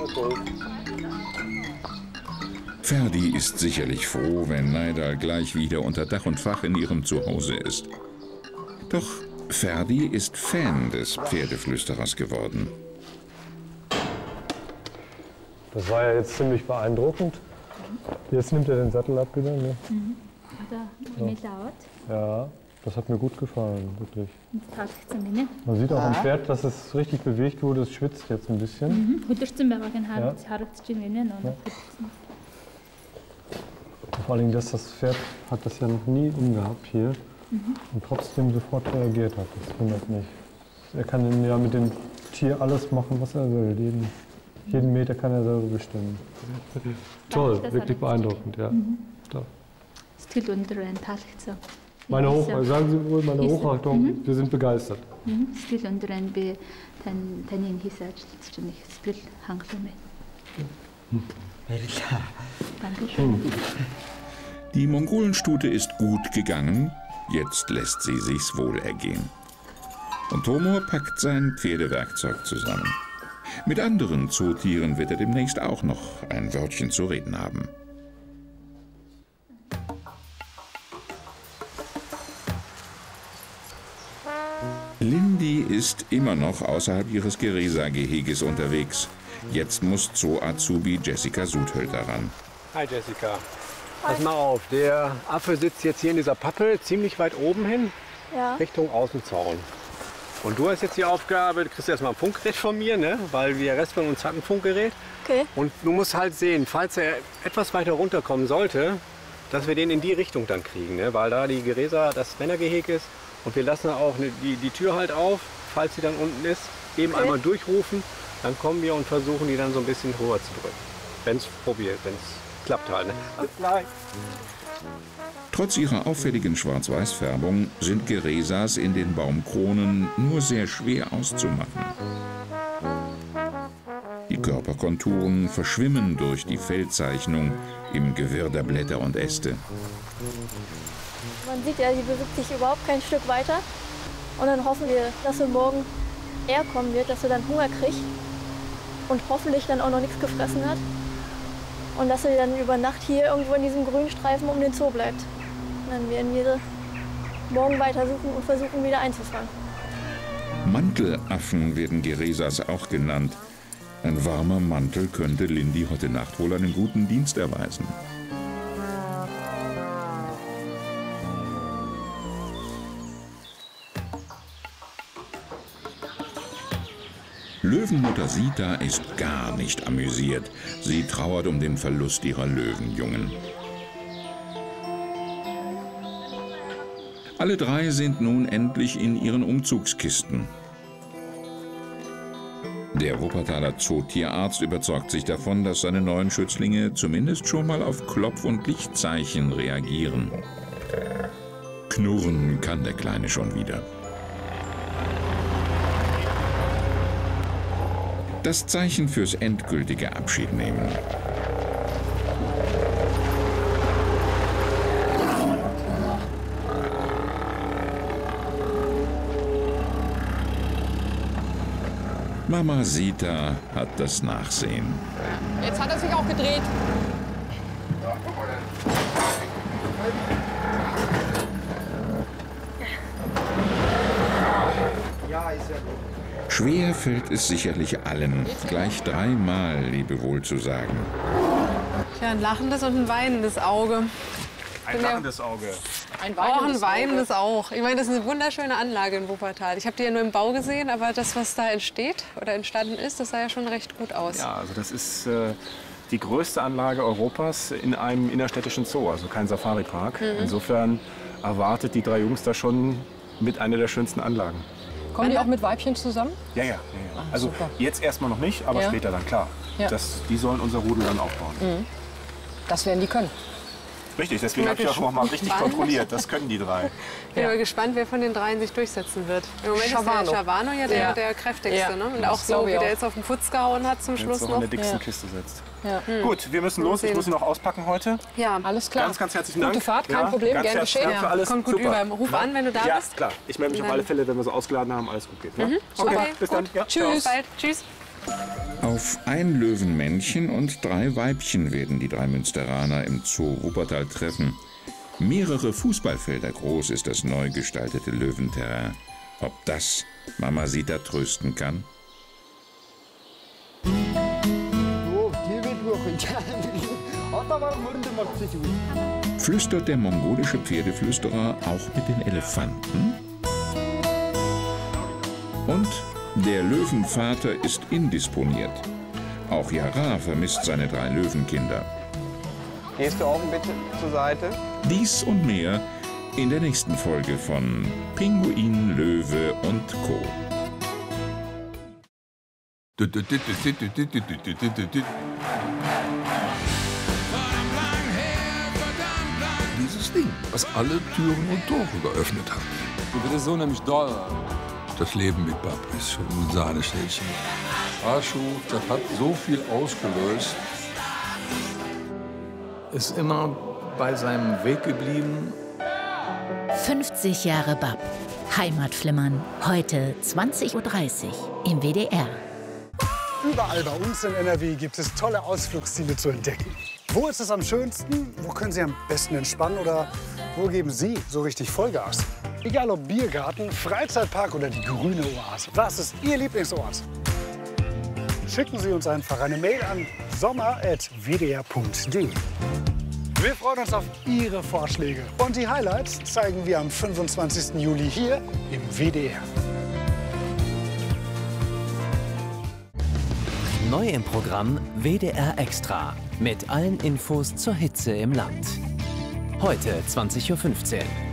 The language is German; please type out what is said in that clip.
Ferdi ist sicherlich froh, wenn Neidal gleich wieder unter Dach und Fach in ihrem Zuhause ist. Doch Ferdi ist Fan des Pferdeflüsterers geworden. Das war ja jetzt ziemlich beeindruckend. Jetzt nimmt er den Sattel ab wieder. Ne? Ja, das hat mir gut gefallen, wirklich. Man sieht auch am Pferd, dass es richtig bewegt wurde. Es schwitzt jetzt ein bisschen. Ja. Vor allem, dass das Pferd hat das ja noch nie umgehabt hier und trotzdem sofort reagiert hat. Das wundert mich. Er kann ja mit dem Tier alles machen, was er will. Jeden Meter kann er selber bestimmen. Toll, wirklich beeindruckend, ja. Sagen Sie wohl meine Hochachtung, wir sind begeistert. Die Mongolenstute ist gut gegangen, jetzt lässt sie sich's wohl ergehen. Und Tomor packt sein Pferdewerkzeug zusammen. Mit anderen Zootieren wird er demnächst auch noch ein Wörtchen zu reden haben. Lindy ist immer noch außerhalb ihres Geresa-Geheges unterwegs. Jetzt muss Zoo-Azubi Jessica Sudhölter ran. Hi Jessica. Pass mal auf, der Affe sitzt jetzt hier in dieser Pappel ziemlich weit oben hin, Richtung Außenzaun. Und du hast jetzt die Aufgabe, du kriegst erstmal ein Funkgerät von mir, ne? Weil der Rest von uns hat ein Funkgerät. Okay. Und du musst halt sehen, falls er etwas weiter runterkommen sollte, dass wir den in die Richtung dann kriegen, ne? Weil da die Geresa das Männergeheg ist. Und wir lassen auch die Tür halt auf, falls sie dann unten ist. Eben einmal durchrufen, dann kommen wir und versuchen die dann so ein bisschen höher zu drücken. Wenn es klappt halt. Ne? Gleich. Trotz ihrer auffälligen Schwarz-Weiß-Färbung sind Geresas in den Baumkronen nur sehr schwer auszumachen. Die Körperkonturen verschwimmen durch die Fellzeichnung im Gewirr der Blätter und Äste. Man sieht ja, die bewegt sich überhaupt kein Stück weiter. Und dann hoffen wir, dass wir morgen eher kommen wird, dass er dann Hunger kriegt und hoffentlich dann auch noch nichts gefressen hat. Und dass er dann über Nacht hier irgendwo in diesem grünen Streifen um den Zoo bleibt. Und dann werden wir morgen weitersuchen und versuchen, wieder einzufangen. Mantelaffen werden Geresas auch genannt. Ein warmer Mantel könnte Lindy heute Nacht wohl einen guten Dienst erweisen. Löwenmutter Sita ist gar nicht amüsiert. Sie trauert um den Verlust ihrer Löwenjungen. Alle drei sind nun endlich in ihren Umzugskisten. Der Wuppertaler Zootierarzt überzeugt sich davon, dass seine neuen Schützlinge zumindest schon mal auf Klopf- und Lichtzeichen reagieren. Knurren kann der Kleine schon wieder. Das Zeichen fürs endgültige Abschiednehmen. Mama Sita hat das Nachsehen. Jetzt hat er sich auch gedreht. Schwer fällt es sicherlich allen, gleich dreimal Lebewohl zu sagen. Tja, ein lachendes und ein weinendes Auge. Ein lachendes Auge. Ein weinendes auch. Ich meine, das ist eine wunderschöne Anlage in Wuppertal. Ich habe die ja nur im Bau gesehen, aber das, was da entsteht oder entstanden ist, das sah ja schon recht gut aus. Ja, also das ist die größte Anlage Europas in einem innerstädtischen Zoo, also kein Safari-Park. Insofern erwartet die drei Jungs da schon mit einer der schönsten Anlagen. Kommen die auch mit Weibchen zusammen? Ja. Also super. jetzt erstmal noch nicht, aber später dann, klar. Ja. Die sollen unser Rudel dann aufbauen. Das werden die können. Richtig, deswegen habe ich auch noch mal richtig kontrolliert. Das können die drei. Ich bin mal gespannt, wer von den dreien sich durchsetzen wird. Im Moment ist der Schavano ja der kräftigste. Ne? Und auch so, wie der jetzt auf den Putz gehauen hat zum Schluss noch. noch. in der dicksten Kiste sitzt. Ja. Gut, wir müssen los. Ich muss ihn noch auspacken heute. Ja, alles klar. Ganz, ganz herzlichen Dank. Gute Fahrt, kein Problem, ganz gern herzlichen geschehen. Dank für alles. kommt gut Super. über. Ruf an, wenn du da Ja, bist. klar. Ich melde mich auf alle Fälle, wenn wir so ausgeladen haben, alles gut geht. Ne? Okay, bis dann. Ja, Tschüss. Bis bald. Tschüss. Auf ein Löwenmännchen und 3 Weibchen werden die 3 Münsteraner im Zoo Wuppertal treffen. Mehrere Fußballfelder groß ist das neu gestaltete Löwenterrain. Ob das Mamacita trösten kann? Flüstert der mongolische Pferdeflüsterer auch mit den Elefanten? Und der Löwenvater ist indisponiert. Auch Jara vermisst seine 3 Löwenkinder. Gehst du auch bitte zur Seite? Dies und mehr in der nächsten Folge von Pinguin, Löwe und Co. Dieses Ding, was alle Türen und Tore geöffnet hat. Das ist so nämlich doll. Das Leben mit Bab ist schon ein Sahneschnällchen. Aschu, das hat so viel ausgelöst. Ist immer bei seinem Weg geblieben. 50 Jahre Bab. Heimatflimmern. Heute 20:30 Uhr im WDR. Überall bei uns in NRW gibt es tolle Ausflugsziele zu entdecken. Wo ist es am schönsten? Wo können Sie am besten entspannen? Oder wo geben Sie so richtig Vollgas? Egal ob Biergarten, Freizeitpark oder die grüne Oase. Was ist Ihr Lieblingsort? Schicken Sie uns einfach eine Mail an sommer@wdr.de. Wir freuen uns auf Ihre Vorschläge. Und die Highlights zeigen wir am 25. Juli hier im WDR. Neu im Programm WDR Extra. Mit allen Infos zur Hitze im Land. Heute 20:15 Uhr.